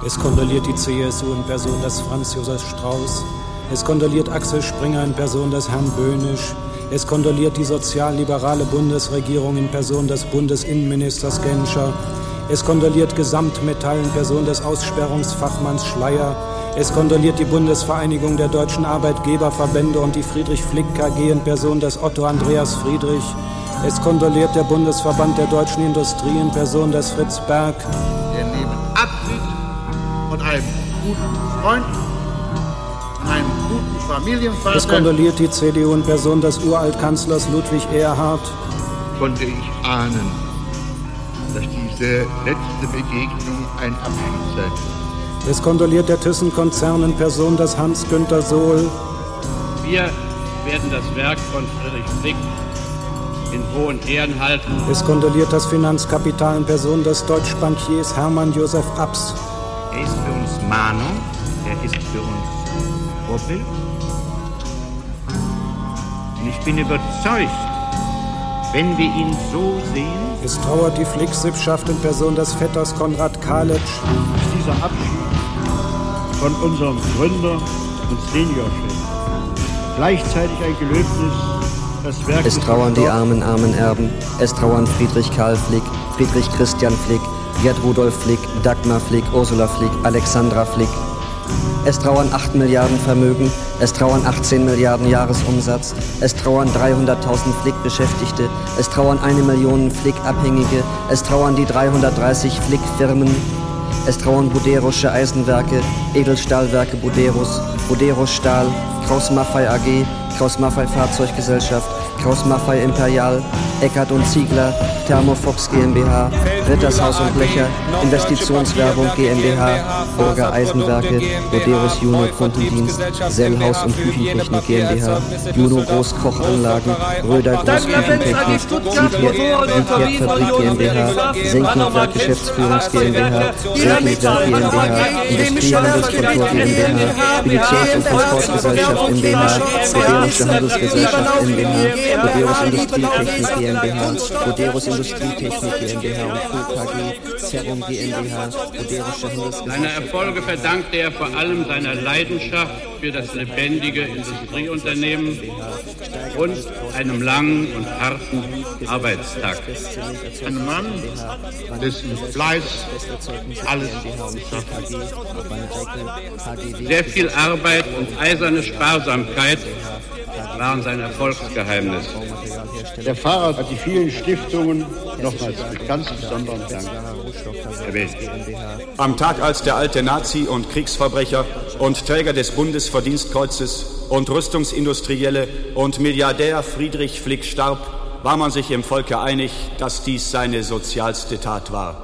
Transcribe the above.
Es kondoliert die CSU in Person des Franz Josef Strauß. Es kondoliert Axel Springer in Person des Herrn Böhnisch. Es kondoliert die sozialliberale Bundesregierung in Person des Bundesinnenministers Genscher. Es kondoliert Gesamtmetall in Person des Aussperrungsfachmanns Schleyer. Es kondoliert die Bundesvereinigung der deutschen Arbeitgeberverbände und die Friedrich Flick KG in Person des Otto Andreas Friedrich. Es kondoliert der Bundesverband der deutschen Industrie in Person des Fritz Berg. Wir nehmen Abschied von einem guten Freund, einem guten Familienvater. Es kondoliert die CDU in Person des Uraltkanzlers Ludwig Erhard. Konnte ich ahnen, dass diese letzte Begegnung ein Abschied sein wird. Es kondoliert der Thyssen-Konzern in Person des Hans-Günter Sohl. Wir werden das Werk von Friedrich Flick in hohen Ehren halten. Es kondoliert das Finanzkapital in Person des Deutschbankiers Hermann Josef Abs. Er ist für uns Mahnung, er ist für uns Vorbild. Und ich bin überzeugt, wenn wir ihn so sehen... Es trauert die Flick-Sippschaft in Person des Vetters Konrad Kalitsch. Dieser Abschied von unserem Gründer und Seniorchef gleichzeitig ein Gelöbnis, das Werk... Es trauern die armen Erben. Es trauern Friedrich Karl Flick, Friedrich Christian Flick, Gerd Rudolf Flick, Dagmar Flick, Ursula Flick, Alexandra Flick. Es trauern 8 Milliarden Vermögen, es trauern 18 Milliarden Jahresumsatz, es trauern 300.000 Flick-Beschäftigte, es trauern 1 Million Flick-Abhängige, es trauern die 330 Flick-Firmen, es trauern Buderusche Eisenwerke, Edelstahlwerke Buderus, Buderus Stahl, Kraus-Maffei AG, Kraus-Maffei Fahrzeuggesellschaft, Kraus-Maffei Imperial, Eckert und Ziegler, Thermofox GmbH, Rittershaus und Blecher, Investitionswerbung GmbH, Burger Eisenwerke, Buderus Juno Kundendienst, Sellhaus und Küchentechnik GmbH, Juno Großkochanlagen, Röder Großküchentechnik, Siedherdfabrik GmbH, Senkendwerk Geschäftsführungs GmbH, Senkendwerk GmbH, Industriehandelskontor GmbH, Speditions- und Transportgesellschaft GmbH, Buderusche Handelsgesellschaft GmbH, Buderus Industrietechnik GmbH, Buderus Industrietechnik GmbH und Co. KG, Serum GmbH, Buderusche Handelsgesellschaft. Seine Erfolge verdankte er vor allem seiner Leidenschaft für das lebendige Industrieunternehmen und einem langen und harten Arbeitstag. Ein Mann, dessen Fleiß alles schafft. Sehr viel Arbeit und eiserne Sparsamkeit waren sein Erfolgsgeheimnis. Der Pfarrer hat die vielen Stiftungen nochmals mit ganz besonderem Dank erwähnt. Am Tag, als der alte Nazi und Kriegsverbrecher und Träger des Bundesverdienstkreuzes und Rüstungsindustrielle und Milliardär Friedrich Flick starb, war man sich im Volke einig, dass dies seine sozialste Tat war.